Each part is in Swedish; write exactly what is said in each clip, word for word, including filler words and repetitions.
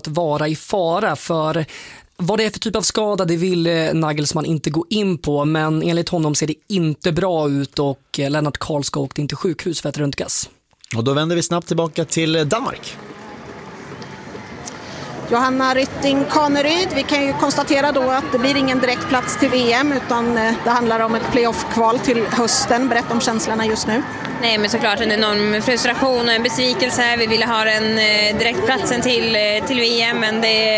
att vara i fara. För vad det är för typ av skada, det vill Nagelsmann inte gå in på, men enligt honom ser det inte bra ut och Lennart Karlskog åkte in till sjukhus för att röntgas. Och då vänder vi snabbt tillbaka till Danmark. Johanna Rytting-Kaneryd, vi kan ju konstatera då att det blir ingen direkt plats till V M, utan det handlar om ett playoff-kval till hösten. Berätta om känslorna just nu. Nej, men såklart en enorm frustration och en besvikelse. Vi ville ha den direktplatsen till, till V M, men det,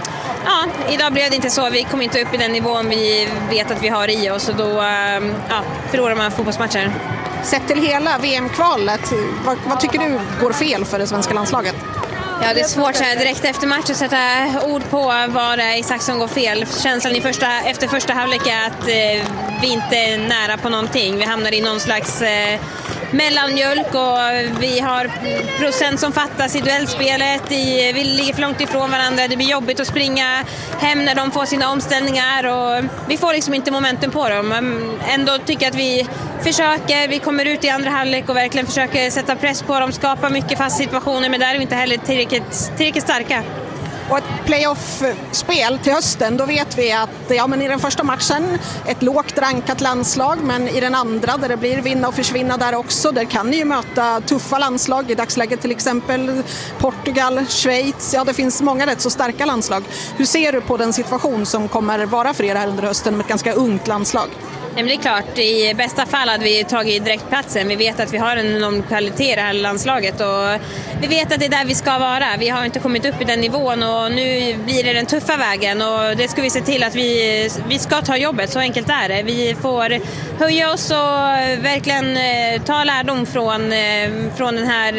ja, idag blev det inte så. Vi kom inte upp i den nivån vi vet att vi har i oss, och då ja, förlorar man fotbollsmatcher. Sett till hela V M-kvalet, vad, vad tycker du går fel för det svenska landslaget? Ja, det är svårt så här direkt efter match att sätta ord på vad det är exakt som går fel. Känslan i första, efter första halvlek är att eh, vi inte är nära på någonting. Vi hamnar i någon slags eh, mellanmjölk och vi har procent som fattas i duellspelet. I, vi ligger för långt ifrån varandra. Det blir jobbigt att springa hem när de får sina omställningar och vi får liksom inte momentum på dem. Men ändå tycker jag att vi försöker, vi kommer ut i andra halvlek och verkligen försöker sätta press på dem, skapa mycket fast situationer, men där är vi inte heller tillräckligt, tillräckligt starka. Och ett playoff-spel till hösten, då vet vi att ja, men i den första matchen ett lågt rankat landslag, men i den andra där det blir vinna och försvinna där också, där kan ni ju möta tuffa landslag i dagsläget, till exempel Portugal, Schweiz, ja det finns många rätt så starka landslag. Hur ser du på den situation som kommer vara för er här under hösten med ett ganska ungt landslag? Nej, men det är klart, i bästa fall hade vi tagit direktplatsen. Vi vet att vi har en enorm kvalitet i det här landslaget och vi vet att det är där vi ska vara. Vi har inte kommit upp i den nivån och nu blir det den tuffa vägen och det ska vi se till att vi, vi ska ta jobbet, så enkelt är det. Vi får höja oss och verkligen ta lärdom från, från den här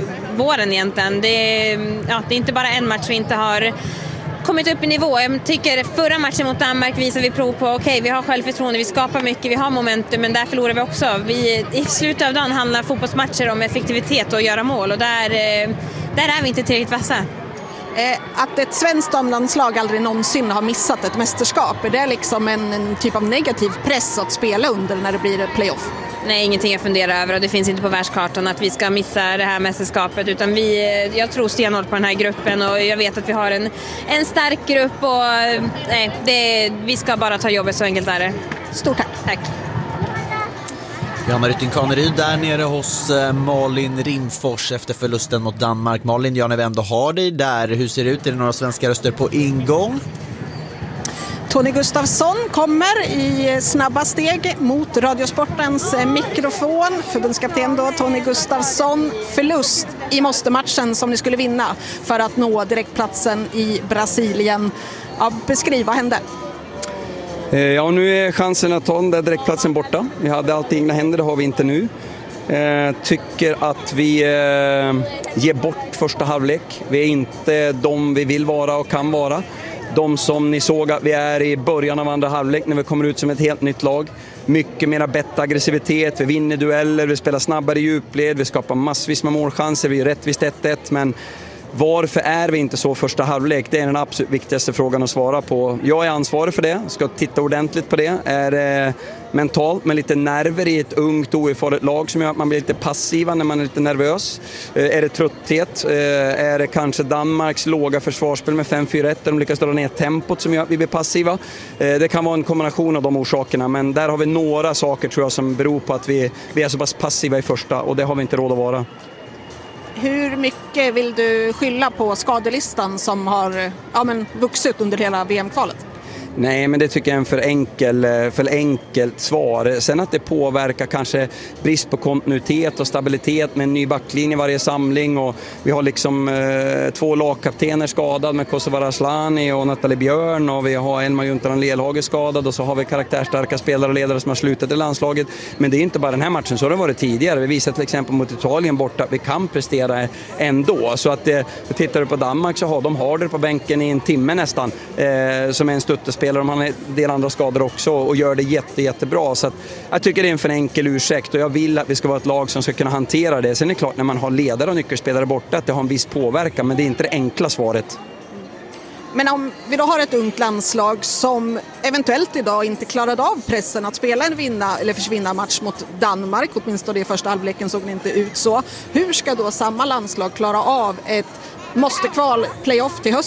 våren egentligen. Det, ja, det är inte bara en match vi inte har kommit upp i nivå. Jag tycker förra matchen mot Danmark visar vi prov på okej, okay, vi har självförtroende, vi skapar mycket, vi har momentum, men där förlorar vi också. Vi, i slutet av dagen handlar fotbollsmatcher om effektivitet och göra mål och där, där är vi inte tillräckligt vassa. Att ett svenskt damlandslag aldrig någonsin har missat ett mästerskap, är det liksom en, en typ av negativ press att spela under när det blir playoff? Nej, ingenting jag funderar över och det finns inte på världskartan att vi ska missa det här mästerskapet, utan vi, jag tror stenhårt på den här gruppen och jag vet att vi har en, en stark grupp och nej, det, vi ska bara ta jobbet, så enkelt är det. Stort tack. Tack. Johanna Rytting-Kaneryd där nere hos Malin Rimfors efter förlusten mot Danmark. Malin, ja, när vi ändå har dig där, hur ser det ut? Är det några svenska röster på ingång? Tony Gustafsson kommer i snabba steg mot Radiosportens mikrofon. Förbundskapten då, Tony Gustafsson. Förlust i måste-matchen som ni skulle vinna för att nå direktplatsen i Brasilien. Ja, beskriv, vad hände? Ja, nu är chansen att ta den där direktplatsen borta. Vi hade allt i egna händer, det har vi inte nu. Eh, tycker att vi eh, ger bort första halvlek. Vi är inte de vi vill vara och kan vara. De som ni såg att vi är i början av andra halvlek när vi kommer ut som ett helt nytt lag. Mycket mer bättre aggressivitet, vi vinner dueller, vi spelar snabbare i djupled, vi skapar massvis med målchanser, vi är rättvist ett ett, men varför är vi inte så första halvlek? Det är den absolut viktigaste frågan att svara på. Jag är ansvarig för det, ska titta ordentligt på det. Är det mentalt med lite nerver i ett ungt oerfaret lag som gör att man blir lite passiva när man är lite nervös? Är det trötthet? Är det kanske Danmarks låga försvarsspel med fem fyra ett där de lyckas dra ner tempot som gör att vi blir passiva? Det kan vara en kombination av de orsakerna, men där har vi några saker tror jag som beror på att vi, vi är så pass passiva i första och det har vi inte råd att vara. Hur mycket vill du skylla på skadelistan som har ja, men, vuxit under hela V M-kvalet? Nej, men det tycker jag är en för enkel, för enkelt svar. Sen att det påverkar kanske brist på kontinuitet och stabilitet med en ny backlinje i varje samling. Och vi har liksom eh, två lagkaptener skadad med Kosovare Asllani och Nathalie Björn. Och vi har Elma Juntaran Lelhage skadad. Och så har vi karaktärstarka spelare och ledare som har slutat i landslaget. Men det är inte bara den här matchen, så har det varit tidigare. Vi visar till exempel mot Italien borta att vi kan prestera ändå. Så att eh, tittar du på Danmark så har de Harder på bänken i en timme nästan. Eh, som är en stöttespelare. De har en del andra skador också och gör det jätte, jättebra. Så att jag tycker det är en för enkel ursäkt och jag vill att vi ska vara ett lag som ska kunna hantera det. Sen är det klart när man har ledare och nyckelspelare borta att det har en viss påverkan, men det är inte det enkla svaret. Men om vi då har ett ungt landslag som eventuellt idag inte klarade av pressen att spela en vinna eller försvinna match mot Danmark, åtminstone i första halvleken såg det inte ut så. Hur ska då samma landslag klara av ett måste kval playoff till hösten?